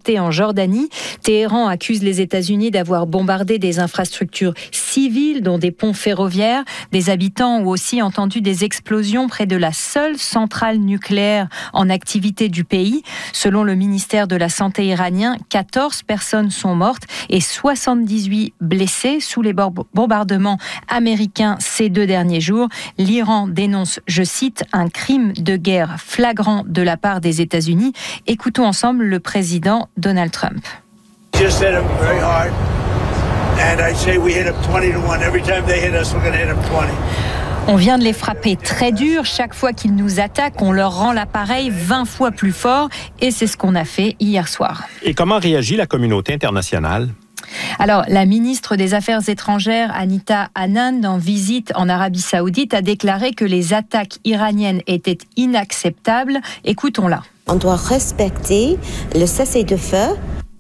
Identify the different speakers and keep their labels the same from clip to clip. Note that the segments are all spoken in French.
Speaker 1: arrêté en Jordanie. Téhéran accuse les États-Unis d'avoir bombardé des infrastructures civiles, dont des ponts ferroviaires. Des habitants ont aussi entendu des explosions près de la seule centrale nucléaire en activité du pays. Selon le ministère de la Santé iranien, 14 personnes sont mortes et 78 blessées sous les bombardements américains ces 2 derniers jours. L'Iran dénonce, je cite, un crime de guerre flagrant de la part des États-Unis. Écoutons ensemble le président Donald Trump.
Speaker 2: Just hit them very hard, and I say we hit them 20-1. Every time they hit us, we're going to hit them 20.
Speaker 1: On vient de les frapper très dur. Chaque fois qu'ils nous attaquent, on leur rend l'appareil 20 fois plus fort. Et c'est ce qu'on a fait hier soir.
Speaker 3: Et comment réagit la communauté internationale?
Speaker 1: Alors, la ministre des Affaires étrangères, Anita Anand, en visite en Arabie Saoudite, a déclaré que les attaques iraniennes étaient inacceptables. Écoutons-la.
Speaker 4: On doit respecter le cessez-le-feu.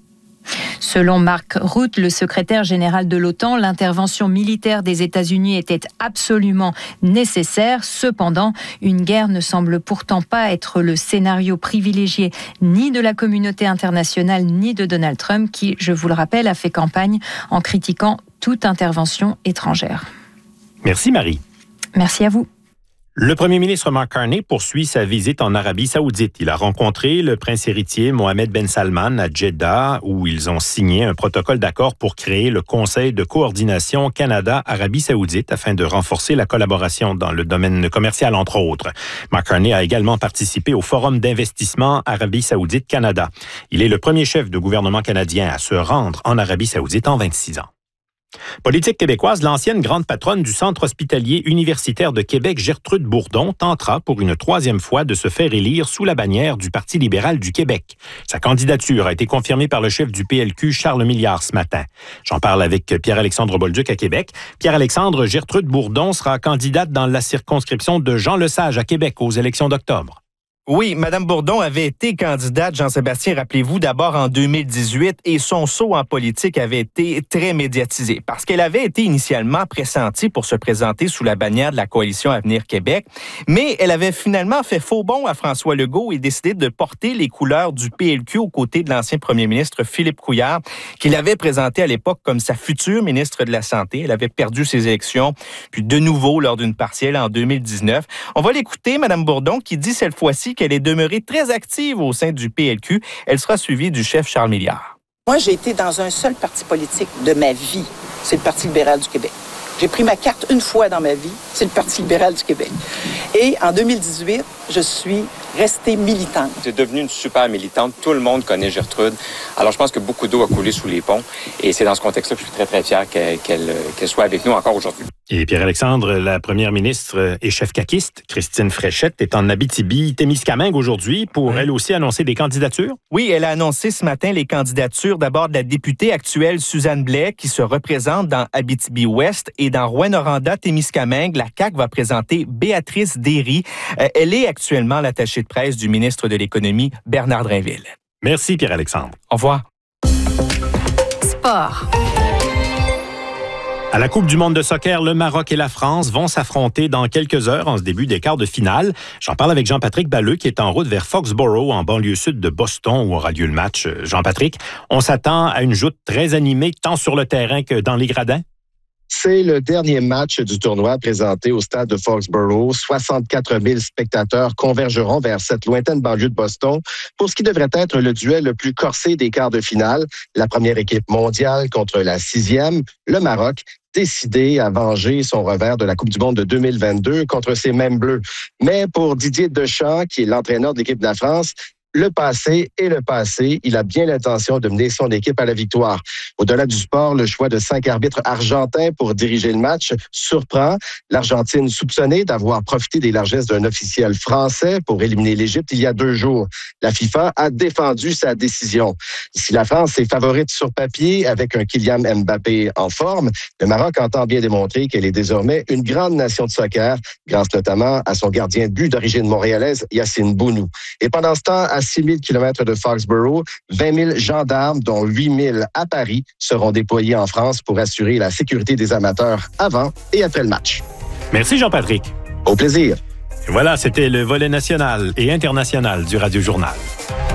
Speaker 1: Selon Mark Rutte, le secrétaire général de l'OTAN, l'intervention militaire des États-Unis était absolument nécessaire. Cependant, une guerre ne semble pourtant pas être le scénario privilégié ni de la communauté internationale ni de Donald Trump, qui, je vous le rappelle, a fait campagne en critiquant toute intervention étrangère.
Speaker 3: Merci Marie.
Speaker 1: Merci à vous.
Speaker 3: Le premier ministre Mark Carney poursuit sa visite en Arabie Saoudite. Il a rencontré le prince héritier Mohammed Ben Salman à Jeddah, où ils ont signé un protocole d'accord pour créer le Conseil de coordination Canada-Arabie Saoudite afin de renforcer la collaboration dans le domaine commercial, entre autres. Mark Carney a également participé au Forum d'investissement Arabie Saoudite-Canada. Il est le premier chef de gouvernement canadien à se rendre en Arabie Saoudite en 26 ans. Politique québécoise, l'ancienne grande patronne du Centre hospitalier universitaire de Québec, Gertrude Bourdon, tentera pour une 3e fois de se faire élire sous la bannière du Parti libéral du Québec. Sa candidature a été confirmée par le chef du PLQ, Charles Milliard, ce matin. J'en parle avec Pierre-Alexandre Bolduc à Québec. Pierre-Alexandre, Gertrude Bourdon sera candidate dans la circonscription de Jean-Lesage à Québec aux élections d'octobre.
Speaker 5: Oui, Mme Bourdon avait été candidate, Jean-Sébastien, rappelez-vous, d'abord en 2018, et son saut en politique avait été très médiatisé parce qu'elle avait été initialement pressentie pour se présenter sous la bannière de la Coalition Avenir Québec, mais elle avait finalement fait faux bond à François Legault et décidé de porter les couleurs du PLQ aux côtés de l'ancien premier ministre Philippe Couillard, qu'il avait présenté à l'époque comme sa future ministre de la Santé. Elle avait perdu ses élections, puis de nouveau lors d'une partielle en 2019. On va l'écouter, Mme Bourdon, qui dit cette fois-ci qu'elle est demeurée très active au sein du PLQ. Elle sera suivie du chef Charles Milliard.
Speaker 6: Moi, j'ai été dans un seul parti politique de ma vie. C'est le Parti libéral du Québec. J'ai pris ma carte une fois dans ma vie. C'est le Parti libéral du Québec. Et en 2018, je suis restée militante.
Speaker 7: C'est devenu une super militante. Tout le monde connaît Gertrude. Alors, je pense que beaucoup d'eau a coulé sous les ponts. Et c'est dans ce contexte-là que je suis très, très fier qu'elle soit avec nous encore aujourd'hui.
Speaker 3: Et Pierre-Alexandre, la première ministre et chef caquiste, Christine Fréchette, est en Abitibi-Témiscamingue aujourd'hui pour, elle aussi, annoncer des candidatures?
Speaker 5: Oui, elle a annoncé ce matin les candidatures d'abord de la députée actuelle Suzanne Blais, qui se représente dans Abitibi-Ouest, et dans Rouyn-Noranda-Témiscamingue, la CAQ va présenter Béatrice Derry. Elle est actuellement l'attachée de presse du ministre de l'Économie, Bernard Drinville.
Speaker 3: Merci, Pierre-Alexandre.
Speaker 5: Au revoir.
Speaker 1: Sport.
Speaker 3: À la Coupe du monde de soccer, le Maroc et la France vont s'affronter dans quelques heures en ce début des quarts de finale. J'en parle avec Jean-Patrick Balleux qui est en route vers Foxborough, en banlieue sud de Boston, où aura lieu le match. Jean-Patrick, on s'attend à une joute très animée, tant sur le terrain que dans les gradins?
Speaker 8: C'est le dernier match du tournoi présenté au stade de Foxborough. 64 000 spectateurs convergeront vers cette lointaine banlieue de Boston pour ce qui devrait être le duel le plus corsé des quarts de finale. La première équipe mondiale contre la 6e, le Maroc, décidé à venger son revers de la Coupe du monde de 2022 contre ces mêmes Bleus. Mais pour Didier Deschamps, qui est l'entraîneur de l'équipe de la France, le passé est le passé. Il a bien l'intention de mener son équipe à la victoire. Au-delà du sport, le choix de 5 arbitres argentins pour diriger le match surprend. L'Argentine soupçonnée d'avoir profité des largesses d'un officiel français pour éliminer l'Égypte il y a 2 jours. La FIFA a défendu sa décision. Si la France est favorite sur papier avec un Kylian Mbappé en forme, le Maroc entend bien démontrer qu'elle est désormais une grande nation de soccer, grâce notamment à son gardien de but d'origine montréalaise, Yacine Bounou. Et pendant ce temps, à 6 000 km de Foxborough, 20 000 gendarmes, dont 8 000 à Paris, seront déployés en France pour assurer la sécurité des amateurs avant et après le match.
Speaker 3: Merci Jean-Patrick.
Speaker 8: Au plaisir.
Speaker 3: Voilà, c'était le volet national et international du Radio Journal.